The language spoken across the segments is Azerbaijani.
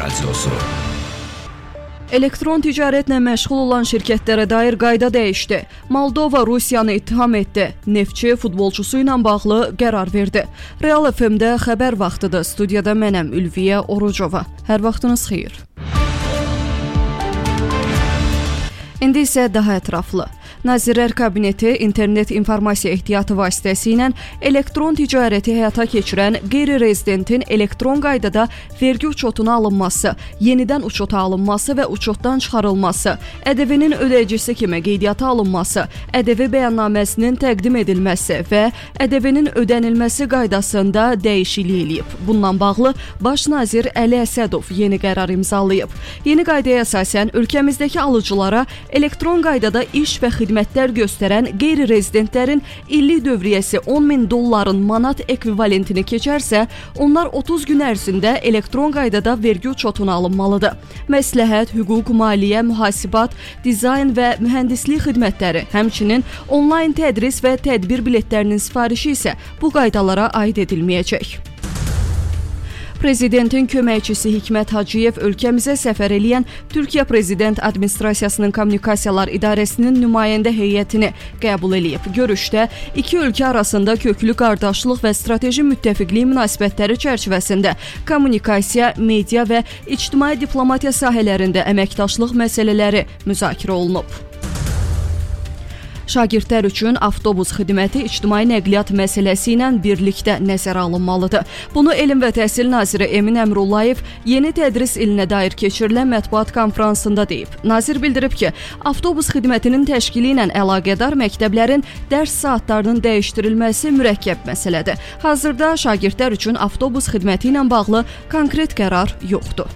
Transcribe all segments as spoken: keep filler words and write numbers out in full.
Radiosu. Elektron ticarətlə məşğul olan şirkətlərə dair qayda dəyişdi. Moldova Rusiyanı ittiham etdi. Neftçi futbolçusu ilə bağlı qərar verdi. Real F M-də xəbər vaxtıdır. Studiyada mənəm Ülviyə Orucova. Hər vaxtınız xeyir. İndi isə daha ətraflı. Nazirlər Kabineti internet informasiya ehtiyatı vasitəsilə elektron ticarəti həyata keçirən qeyri-rezidentin elektron qaydada vergi uçotuna alınması, yenidən uçota alınması və uçotdan çıxarılması, ƏDV-nin ödəyicisi kimi qeydiyyata alınması, ƏDV bəyannaməsinin təqdim edilməsi və ƏDV-nin ödənilməsi qaydasında dəyişiklik eləyib. Bununla bağlı Baş nazir Əli Əsədov yeni qərar imzalayıb. Yeni qaydaya əsasən ölkəmizdəki alıcılara elektron qaydada iş və xidmət xidmətlər göstərən qeyri-rezidentlərin illik dövriyyəsi on min dolların manat ekvivalentini keçərsə, onlar otuz gün ərzində elektron qaydada vergi uçotuna alınmalıdır. Məsləhət, hüquq, maliyyə, mühasibat, dizayn və mühəndislik xidmətləri, həmçinin onlayn tədris və tədbir biletlərinin sifarişi isə bu qaydalara aid edilməyəcək. Prezidentin köməkçisi Hikmət Hacıyev ölkəmizə səfər eləyən Türkiyə Prezident Administrasiyasının Kommunikasiyalar İdarəsinin nümayəndə heyətini qəbul eləyib. Görüşdə iki ölkə arasında köklü qardaşlıq və strateji müttəfiqlik münasibətləri çərçivəsində kommunikasiya, media və ictimai diplomatiya sahələrində əməkdaşlıq məsələləri müzakirə olunub. Şagirdlər üçün avtobus xidməti ictimai nəqliyyat məsələsi ilə birlikdə nəzərə alınmalıdır. Bunu Elm və Təhsil naziri Emin Əmrullayev yeni tədris ilinə dair keçirilən mətbuat konfransında deyib. Nazir bildirib ki, avtobus xidmətinin təşkili ilə əlaqədar məktəblərin dərs saatlarının dəyişdirilməsi mürəkkəb məsələdir. Hazırda şagirdlər üçün avtobus xidməti ilə bağlı konkret qərar yoxdur.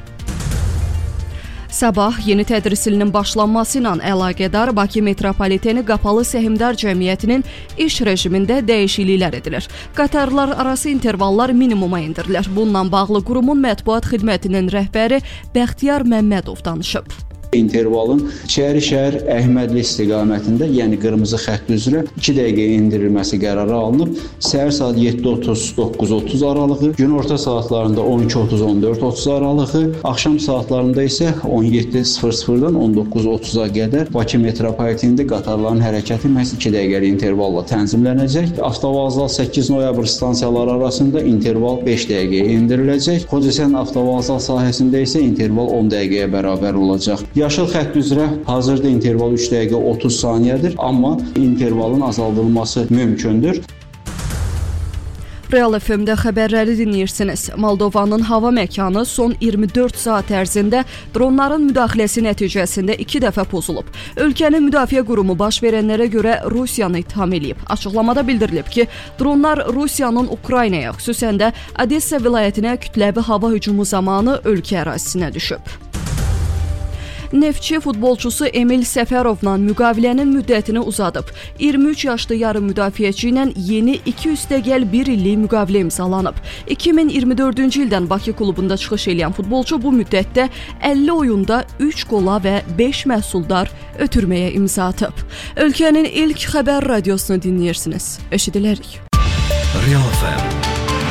Sabah yeni tədris ilinin başlanması ilə əlaqədar Bakı Metropoliteni Qapalı Səhmdar Cəmiyyətinin iş rejimində dəyişikliklər edilir. Qatarlar arası intervallar minimuma endirilir. Bununla bağlı qurumun mətbuat xidmətinin rəhbəri Bəxtiyar Məmmədov danışıb. İntervalın Çəri-Şəhər Əhmədli istiqamətində, yəni qırmızı xətt üzrə iki dəqiqəyə endirilməsi qərarı alınıb. Səhər saat yeddi otuz doqquz otuz aralığı, günorta saatlarında on iki otuz on dörd otuz aralığı, axşam saatlarında isə on yeddi sıfır sıfırdan on doqquz otuza qədər Bakı metropolitenində qatarların hərəkəti məhz iki dəqiqəlik intervalla tənzimlənəcək. Avtovağzal səkkiz noyabr stansiyaları arasında interval beş dəqiqəyə endiriləcək. Xocasən avtovağzal sahəsində isə interval on dəqiqəyə bərabər olacaq. Yaşıl xətt üzrə hazırda interval üç dəqiqə otuz saniyədir, amma intervalın azaldılması mümkündür. Real F M-də xəbərləri dinləyirsiniz. Moldovanın hava məkanı son iyirmi dörd saat ərzində dronların müdaxiləsi nəticəsində iki dəfə pozulub. Ölkənin müdafiə qurumu baş verənlərə görə Rusiyanı ittiham eləyib. Açıqlamada bildirilib ki, dronlar Rusiyanın Ukraynaya, xüsusən də Odessa vilayətinə kütləvi hava hücumu zamanı ölkə ərazisinə düşüb. Neftçi futbolçusu Emil Səfərovla müqavilənin müddətini uzadıb. iyirmi üç yaşlı yarım müdafiəçi ilə yeni iki üstəgəl bir illik müqavilə imzalanıb. iki min iyirmi dördüncü ildən Bakı klubunda çıxış edən futbolçu bu müddətdə əlli oyunda üç qola və beş məhsuldar ötürməyə imza atıb. Ölkənin ilk xəbər radiosunu dinləyirsiniz. Eşidilərik. Real F M